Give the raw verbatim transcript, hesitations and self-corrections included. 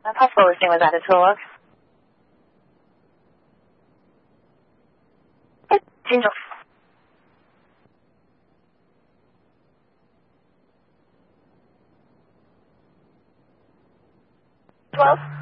My possible listing was added to the log. Angel. twelve.